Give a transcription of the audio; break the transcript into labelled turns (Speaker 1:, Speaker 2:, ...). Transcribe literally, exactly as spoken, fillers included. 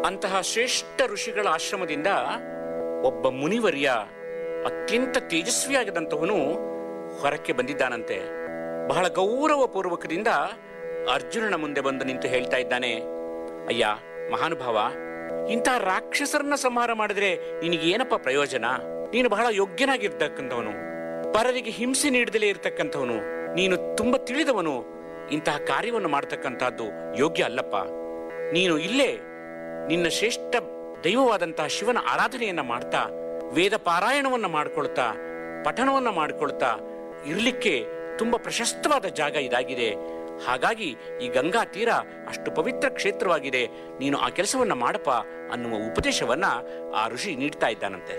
Speaker 1: ಅಂತಹ ಶ್ರೇಷ್ಠ ಋಷಿಗಳ ಆಶ್ರಮದಿಂದ ಒಬ್ಬ ಮುನಿವರ್ಯ ಅತ್ಯಂತ ತೇಜಸ್ವಿಯಾಗಿದ್ದಂಥವನು ಹೊರಕ್ಕೆ ಬಂದಿದ್ದಾನಂತೆ. ಬಹಳ ಗೌರವ ಪೂರ್ವಕದಿಂದ ಅರ್ಜುನನ ಮುಂದೆ ಬಂದು ನಿಂತು ಹೇಳ್ತಾ ಇದ್ದಾನೆ, ಅಯ್ಯ ಮಹಾನುಭಾವ, ಇಂತಹ ರಾಕ್ಷಸರನ್ನ ಸಂಹಾರ ಮಾಡಿದ್ರೆ ನಿನಗೇನಪ್ಪ ಪ್ರಯೋಜನ? ನೀನು ಬಹಳ ಯೋಗ್ಯನಾಗಿರ್ತಕ್ಕಂಥವನು, ಪರರಿಗೆ ಹಿಂಸೆ ನೀಡದಲೇ ಇರತಕ್ಕಂಥವನು, ನೀನು ತುಂಬಾ ತಿಳಿದವನು. ಇಂತಹ ಕಾರ್ಯವನ್ನು ಮಾಡತಕ್ಕಂಥದ್ದು ಯೋಗ್ಯ ಅಲ್ಲಪ್ಪ. ನೀನು ಇಲ್ಲೇ ನಿನ್ನ ಶ್ರೇಷ್ಠ ದೈವವಾದಂತಹ ಶಿವನ ಆರಾಧನೆಯನ್ನ ಮಾಡ್ತಾ, ವೇದ ಪಾರಾಯಣವನ್ನ ಮಾಡ್ಕೊಳ್ತಾ, ಪಠಣವನ್ನ ಮಾಡ್ಕೊಳ್ತಾ ಇರ್ಲಿಕ್ಕೆ ತುಂಬಾ ಪ್ರಶಸ್ತವಾದ ಜಾಗ ಇದಾಗಿದೆ. ಹಾಗಾಗಿ ಈ ಗಂಗಾ ತೀರ ಅಷ್ಟು ಪವಿತ್ರ ಕ್ಷೇತ್ರವಾಗಿದೆ, ನೀನು ಆ ಕೆಲಸವನ್ನ ಮಾಡಪ್ಪ ಅನ್ನುವ ಉಪದೇಶವನ್ನ ಆ ಋಷಿ ನೀಡ್ತಾ ಇದ್ದಾನಂತೆ.